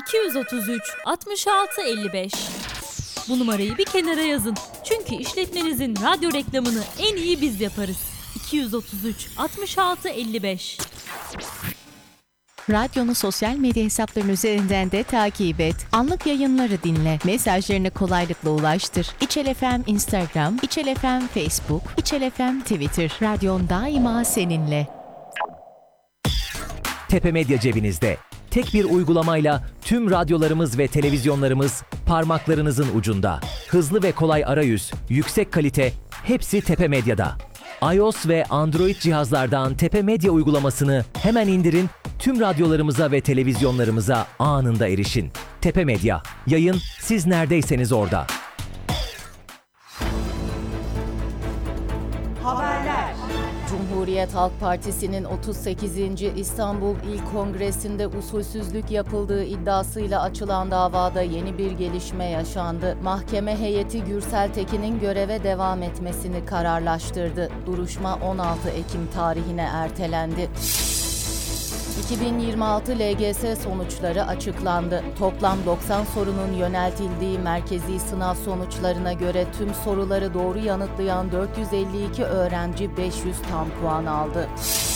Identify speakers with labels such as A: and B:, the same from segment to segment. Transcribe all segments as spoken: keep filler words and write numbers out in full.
A: iki yüz otuz üç altmış altı elli beş. Bu numarayı bir kenara yazın. Çünkü işletmenizin radyo reklamını en iyi biz yaparız. iki yüz otuz üç altmış altı elli beş.
B: Radyonu sosyal medya hesaplarının üzerinden de takip et. Anlık yayınları dinle. Mesajlarını kolaylıkla ulaştır. İçel F M Instagram, İçel F M Facebook, İçel F M Twitter. Radyon daima seninle.
C: Tepe Medya cebinizde. Tek bir uygulamayla tüm radyolarımız ve televizyonlarımız parmaklarınızın ucunda. Hızlı ve kolay arayüz, yüksek kalite, hepsi Tepe Medya'da. iOS ve Android cihazlardan Tepe Medya uygulamasını hemen indirin, tüm radyolarımıza ve televizyonlarımıza anında erişin. Tepe Medya, yayın siz neredeyseniz orada.
D: Haberler.
E: Cumhuriyet Halk Partisi'nin otuz sekizinci İstanbul İl Kongresi'nde usulsüzlük yapıldığı iddiasıyla açılan davada yeni bir gelişme yaşandı. Mahkeme heyeti Gürsel Tekin'in göreve devam etmesini kararlaştırdı. Duruşma on altı Ekim tarihine ertelendi. iki bin yirmi altı L G S sonuçları açıklandı. Toplam doksan sorunun yöneltildiği merkezi sınav sonuçlarına göre tüm soruları doğru yanıtlayan dört yüz elli iki öğrenci beş yüz tam puan aldı.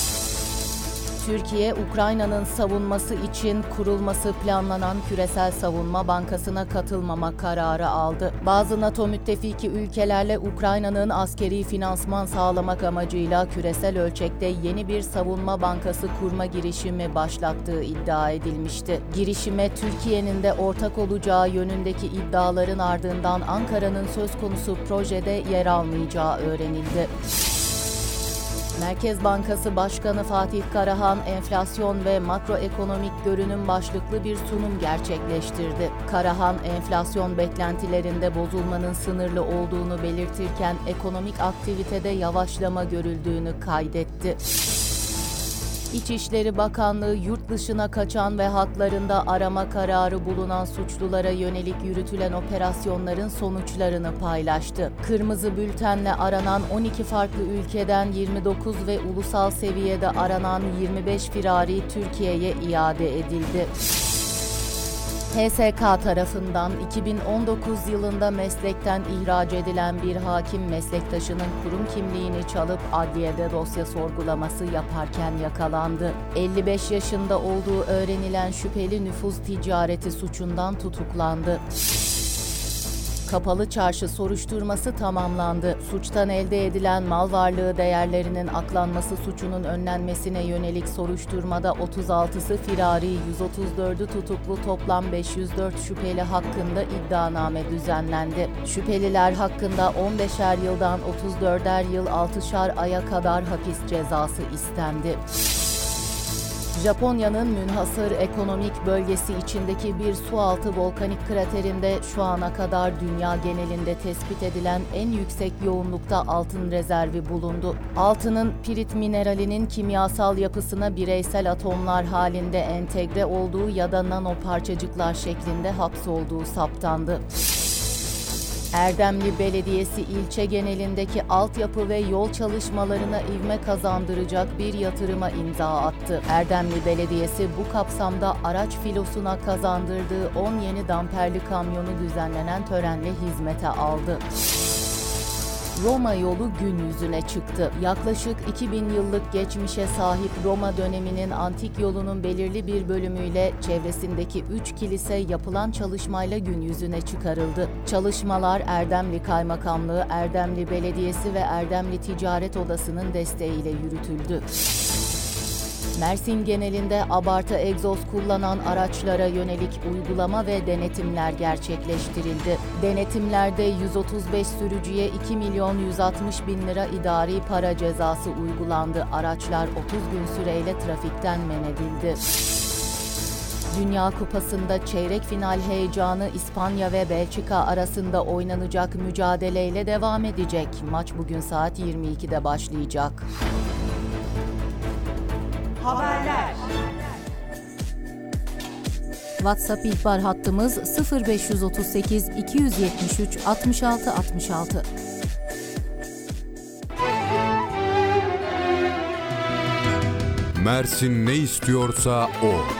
E: Türkiye, Ukrayna'nın savunması için kurulması planlanan Küresel Savunma Bankası'na katılmama kararı aldı. Bazı NATO müttefiki ülkelerle Ukrayna'nın askeri finansman sağlamak amacıyla küresel ölçekte yeni bir savunma bankası kurma girişimi başlattığı iddia edilmişti. Girişime Türkiye'nin de ortak olacağı yönündeki iddiaların ardından Ankara'nın söz konusu projede yer almayacağı öğrenildi. Merkez Bankası Başkanı Fatih Karahan, enflasyon ve makroekonomik görünüm başlıklı bir sunum gerçekleştirdi. Karahan, enflasyon beklentilerinde bozulmanın sınırlı olduğunu belirtirken ekonomik aktivitede yavaşlama görüldüğünü kaydetti. İçişleri Bakanlığı yurt dışına kaçan ve haklarında arama kararı bulunan suçlulara yönelik yürütülen operasyonların sonuçlarını paylaştı. Kırmızı bültenle aranan on iki farklı ülkeden yirmi dokuz ve ulusal seviyede aranan yirmi beş firari Türkiye'ye iade edildi. H S K tarafından iki bin on dokuz yılında meslekten ihraç edilen bir hakim meslektaşının kurum kimliğini çalıp adliyede dosya sorgulaması yaparken yakalandı. elli beş yaşında olduğu öğrenilen şüpheli nüfuz ticareti suçundan tutuklandı. Kapalı Çarşı soruşturması tamamlandı. Suçtan elde edilen mal varlığı değerlerinin aklanması suçunun önlenmesine yönelik soruşturmada otuz altısı firari, yüz otuz dördü tutuklu toplam beş yüz dört şüpheli hakkında iddianame düzenlendi. Şüpheliler hakkında on beşer yıldan otuz dörder yıl altışar aya kadar hapis cezası istendi. Japonya'nın münhasır ekonomik bölgesi içindeki bir sualtı volkanik kraterinde şu ana kadar dünya genelinde tespit edilen en yüksek yoğunlukta altın rezervi bulundu. Altının pirit mineralinin kimyasal yapısına bireysel atomlar halinde entegre olduğu ya da nano parçacıklar şeklinde hapsolduğu saptandı. Erdemli Belediyesi ilçe genelindeki altyapı ve yol çalışmalarına ivme kazandıracak bir yatırıma imza attı. Erdemli Belediyesi bu kapsamda araç filosuna kazandırdığı on yeni damperli kamyonu düzenlenen törenle hizmete aldı. Roma yolu gün yüzüne çıktı. Yaklaşık iki bin yıllık geçmişe sahip Roma döneminin antik yolunun belirli bir bölümüyle çevresindeki üç kilise yapılan çalışmayla gün yüzüne çıkarıldı. Çalışmalar Erdemli Kaymakamlığı, Erdemli Belediyesi ve Erdemli Ticaret Odası'nın desteğiyle yürütüldü. Mersin genelinde abartı egzoz kullanan araçlara yönelik uygulama ve denetimler gerçekleştirildi. Denetimlerde yüz otuz beş sürücüye iki milyon yüz altmış bin lira idari para cezası uygulandı. Araçlar otuz gün süreyle trafikten men edildi. Dünya Kupası'nda çeyrek final heyecanı İspanya ve Belçika arasında oynanacak mücadeleyle devam edecek. Maç bugün saat yirmi ikide başlayacak.
D: Haberler.
E: WhatsApp ihbar hattımız sıfır beş otuz sekiz iki yüz yetmiş üç altmış altı altmış altı.
F: Mersin ne istiyorsa o.